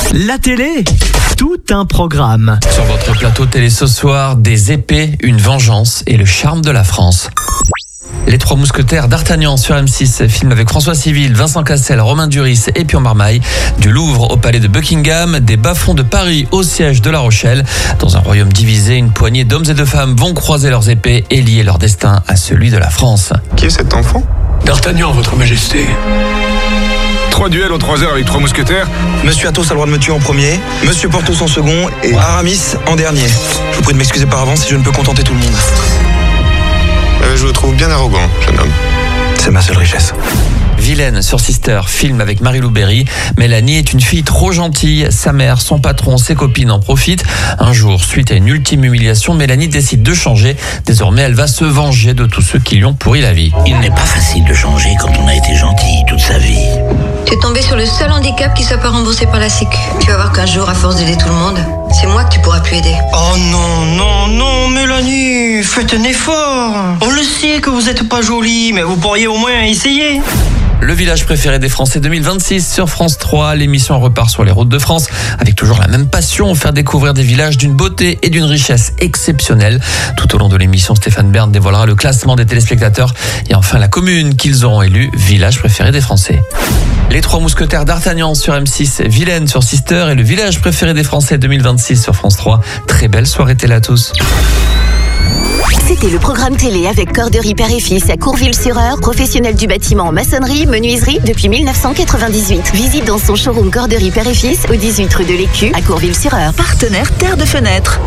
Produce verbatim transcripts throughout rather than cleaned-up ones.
La télé, tout un programme. Sur votre plateau télé ce soir, des épées, une vengeance et le charme de la France. Les Trois Mousquetaires d'Artagnan sur M six, film avec François Civil, Vincent Cassel, Romain Duris et Pio Marmaille. Du Louvre au palais de Buckingham, des bas-fonds de Paris au siège de La Rochelle. Dans un royaume divisé, une poignée d'hommes et de femmes vont croiser leurs épées et lier leur destin à celui de la France. Qui est cet enfant ? D'Artagnan, votre majesté. Trois duels aux trois heures avec trois mousquetaires. Monsieur Athos a le droit de me tuer en premier, Monsieur Porthos en second et Aramis en dernier. Je vous prie de m'excuser par avance si je ne peux contenter tout le monde. Euh, je vous trouve bien arrogant, jeune homme. C'est ma seule richesse. Vilaine sur Sister, film avec Marie-Lou Berry. Mélanie est une fille trop gentille. Sa mère, son patron, ses copines en profitent. Un jour, suite à une ultime humiliation, Mélanie décide de changer. Désormais, elle va se venger de tous ceux qui lui ont pourri la vie. Il n'est pas facile de changer quand on a été gentil toute sa vie. Tu es tombé sur le seul handicap qui soit pas remboursé par la Sécu. Tu vas voir qu'un jour, à force d'aider tout le monde, c'est moi que tu pourras plus aider. Oh non, non, non, Mélanie, faites un effort. On le sait que vous n'êtes pas jolie, mais vous pourriez au moins essayer. Le village préféré des Français deux mille vingt-six sur France trois. L'émission repart sur les routes de France avec toujours la même passion, faire découvrir des villages d'une beauté et d'une richesse exceptionnelle. Tout au long de l'émission, Stéphane Bern dévoilera le classement des téléspectateurs et enfin la commune qu'ils auront élue village préféré des Français. Les Trois Mousquetaires d'Artagnan sur M six, Vilaine sur Sister et le village préféré des Français deux mille vingt-six sur France trois. Très belle soirée télé à tous. C'était le programme télé avec Corderie Père et Fils à Courville-sur-Eure, professionnel du bâtiment en maçonnerie, menuiserie depuis mille neuf cent quatre-vingt-dix-huit. Visite dans son showroom Corderie Père et Fils au dix-huit rue de l'Écu à Courville-sur-Eure. Partenaire Terre de Fenêtre.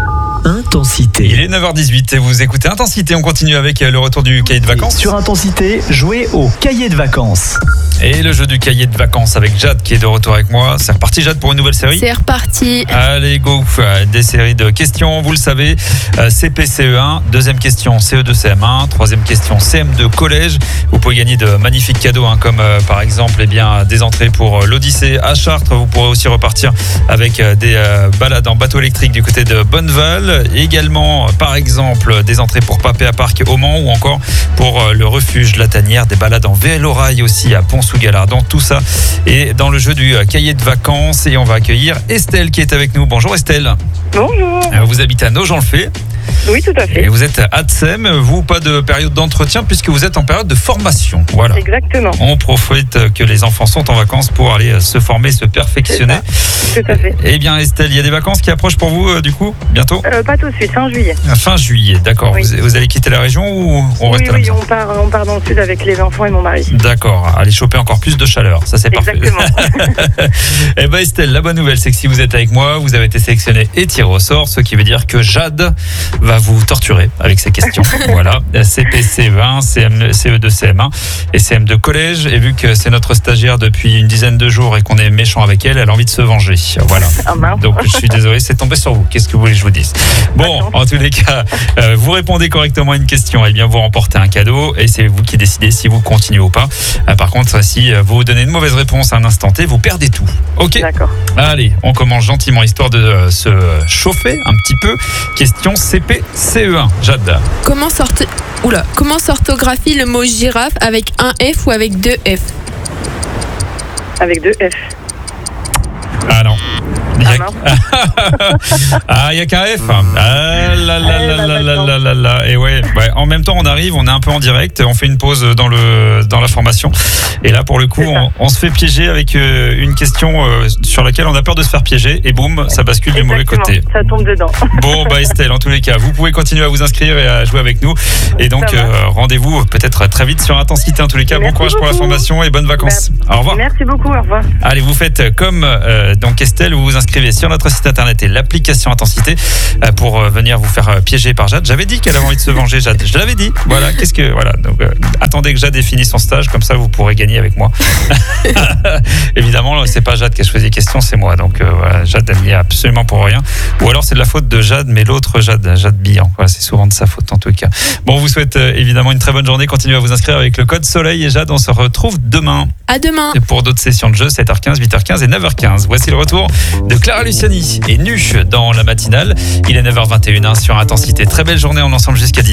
Intensité. Il est neuf heures dix-huit et vous écoutez Intensité. On continue avec le retour du cahier de vacances. Sur Intensité, jouez au cahier de vacances. Et le jeu du cahier de vacances avec Jade qui est de retour avec moi. C'est reparti Jade pour une nouvelle série. C'est reparti. Allez go, des séries de questions, vous le savez. C P C E un, deuxième question C E deux C M un, troisième question C M deux collège. Vous pouvez gagner de magnifiques cadeaux hein, comme euh, par exemple eh bien, des entrées pour l'Odyssée à Chartres. Vous pourrez aussi repartir avec euh, des euh, balades en bateau électrique du côté de Bonneval. Également par exemple des entrées pour Papé à Parc au Mans ou encore pour euh, le refuge La Tanière, des balades en vélo-rail aussi à Pont-sous-Galardon. Tout ça est dans le jeu du euh, cahier de vacances et on va accueillir Estelle qui est avec nous. Bonjour Estelle. Bonjour. Vous habitez à Nogent-le-Fay. Oui, tout à fait. Et vous êtes à Adsem, vous, pas de période d'entretien puisque vous êtes en période de formation. Voilà. Exactement. On profite que les enfants sont en vacances pour aller se former, se perfectionner. Tout à fait. Eh bien Estelle, il y a des vacances qui approchent pour vous du coup, bientôt euh, Pas tout de suite, fin juillet. Fin juillet, d'accord. Oui. Vous, vous allez quitter la région ou on oui, reste à la oui, maison ? on part, on part dans le sud avec les enfants et mon mari. D'accord, allez choper encore plus de chaleur, ça c'est parfait. Exactement. Eh bien Estelle, la bonne nouvelle c'est que si vous êtes avec moi, vous avez été sélectionné et tiré au sort, ce qui veut dire que Jade va vous torturer avec ces questions. Voilà, C P C E un, C E deux C M un et C M deux collège. Et vu que c'est notre stagiaire depuis une dizaine de jours et qu'on est méchant avec elle, elle a envie de se venger. Voilà. Oh mince. Donc je suis désolé, c'est tombé sur vous. Qu'est-ce que vous voulez que je vous dise ? Bon, en tous les cas, euh, vous répondez correctement à une question, et bien vous remportez un cadeau et c'est vous qui décidez si vous continuez ou pas. Euh, par contre, si vous donnez une mauvaise réponse à un instant T, vous perdez tout. Ok ? D'accord. Allez, on commence gentiment histoire de euh, se chauffer un petit peu. Question C P C E un. Jade. Comment sorte... Oula, comment s'orthographie le mot girafe avec un F ou avec deux F ? Avec deux F. Ah non. Il y a... Ah, ah, il n'y a qu'un F. Ah là là là là là là là là. Et ouais, ouais, en même temps, on arrive, on est un peu en direct, on fait une pause dans, le, dans la formation. Et là, pour le coup, on, on se fait piéger avec euh, une question euh, sur laquelle on a peur de se faire piéger. Et boum, ça bascule du mauvais côté. Ça tombe dedans. Bon, bah Estelle, en tous les cas, vous pouvez continuer à vous inscrire et à jouer avec nous. Et donc, euh, rendez-vous peut-être très vite sur Intensité. En tous les cas, Merci bon courage beaucoup. pour la formation et bonnes vacances. Merci. Au revoir. Merci beaucoup, au revoir. Allez, vous faites comme euh, donc Estelle, vous vous inscrivez sur notre site internet et l'application Intensité euh, pour euh, venir vous faire euh, piéger par Jade. J'avais dit qu'elle avait envie de se venger, Jade. Je l'avais dit. Voilà, qu'est-ce que voilà. Donc euh, attendez que Jade ait fini son stage, comme ça vous pourrez gagner avec moi. Évidemment, c'est pas Jade qui a choisi les questions, c'est moi. Donc euh, voilà, Jade elle n'y est absolument pour rien. Ou alors c'est de la faute de Jade, mais l'autre Jade, Jade Billan. Voilà, c'est souvent de sa faute en tout cas. Bon, on vous souhaite euh, évidemment une très bonne journée. Continuez à vous inscrire avec le code Soleil et Jade. On se retrouve demain. À demain. Et pour d'autres sessions de jeu, sept heures quinze, huit heures quinze et neuf heures quinze. Voici le retour de Clara Luciani et Nu dans la matinale. Il est neuf heures vingt et une sur Intensité. Très belle journée en ensemble jusqu'à dix heures.